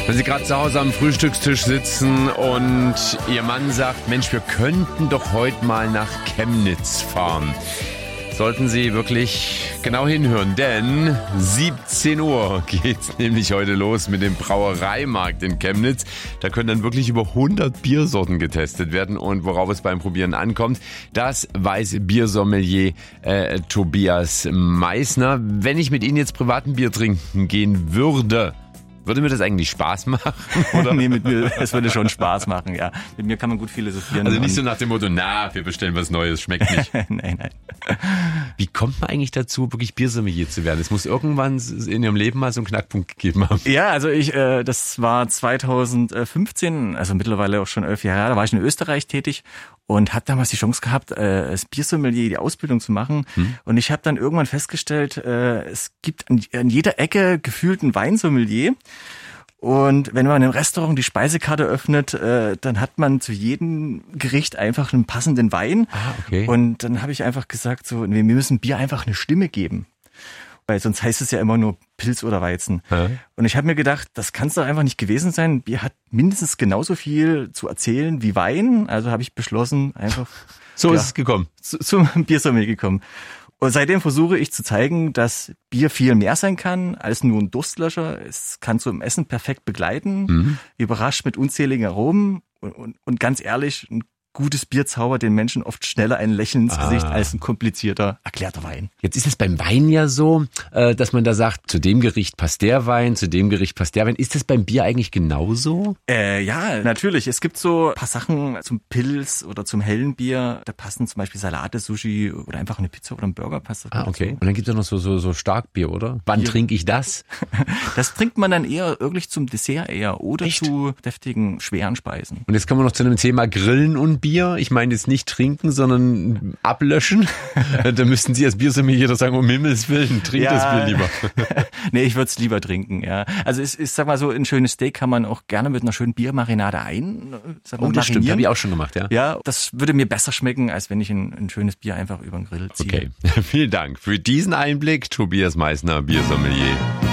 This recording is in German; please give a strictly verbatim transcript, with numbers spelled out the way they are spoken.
Wenn Sie gerade zu Hause am Frühstückstisch sitzen und Ihr Mann sagt, Mensch, wir könnten doch heute mal nach Chemnitz fahren, sollten Sie wirklich genau hinhören, denn siebzehn Uhr geht's nämlich heute los mit dem Brauereimarkt in Chemnitz. Da können dann wirklich über hundert Biersorten getestet werden und worauf es beim Probieren ankommt, das weiß Biersommelier äh, Tobias Meissner. Wenn ich mit Ihnen jetzt privaten Bier trinken gehen würde, würde mir das eigentlich Spaß machen? Oder? Nee, mit mir, es würde schon Spaß machen, ja. Mit mir kann man gut philosophieren. Also nicht so nach dem Motto, na, wir bestellen was Neues, schmeckt nicht. Nein, nein. Wie kommt man eigentlich dazu, wirklich Biersommelier zu werden? Es muss irgendwann in Ihrem Leben mal so einen Knackpunkt gegeben haben. Ja, also ich, äh, das war zweitausendfünfzehn, also mittlerweile auch schon elf Jahre her, da war ich in Österreich tätig und habe damals die Chance gehabt, äh, als Biersommelier die Ausbildung zu machen. Hm. Und ich habe dann irgendwann festgestellt, äh, es gibt an, an jeder Ecke gefühlt einen Weinsommelier. Und wenn man im Restaurant die Speisekarte öffnet, äh, dann hat man zu jedem Gericht einfach einen passenden Wein. Ah, okay. Und dann habe ich einfach gesagt, so, wir müssen Bier einfach eine Stimme geben. Weil sonst heißt es ja immer nur Pilz oder Weizen. Ja. Und ich habe mir gedacht, das kann es doch einfach nicht gewesen sein. Bier hat mindestens genauso viel zu erzählen wie Wein. Also habe ich beschlossen, einfach... So ja, ist es gekommen. Zu, zum Biersommelier gekommen. Und seitdem versuche ich zu zeigen, dass Bier viel mehr sein kann als nur ein Durstlöscher. Es kann zum Essen perfekt begleiten, mhm. überrascht mit unzähligen Aromen und, und, und ganz ehrlich, ein gutes Bier zaubert den Menschen oft schneller ein Lächeln ins ah. Gesicht als ein komplizierter, erklärter Wein. Jetzt ist es beim Wein ja so, dass man da sagt, zu dem Gericht passt der Wein, zu dem Gericht passt der Wein. Ist das beim Bier eigentlich genauso? Äh, ja, natürlich. Es gibt so ein paar Sachen zum Pilz oder zum hellen Bier. Da passen zum Beispiel Salate, Sushi oder einfach eine Pizza oder ein Burger. Passt das ah, okay. Dazu. Und dann gibt es ja noch so, so, so Starkbier, oder? Wann Bier. Trinke ich das? Das trinkt man dann eher wirklich zum Dessert eher oder Echt? Zu deftigen, schweren Speisen. Und jetzt kommen wir noch zu einem Thema Grillen und Bier. Ich meine jetzt nicht trinken, sondern ablöschen. Da müssten Sie als Biersommelier doch sagen, um Himmels Willen, trink ja. das Bier lieber. Nee, ich würde es lieber trinken, ja. Also ich, ich sag mal so, ein schönes Steak kann man auch gerne mit einer schönen Biermarinade ein. Sag mal, oh, das stimmt, habe ich auch schon gemacht, ja. Ja, das würde mir besser schmecken, als wenn ich ein, ein schönes Bier einfach über den Grill ziehe. Okay, vielen Dank für diesen Einblick, Tobias Meissner, Biersommelier.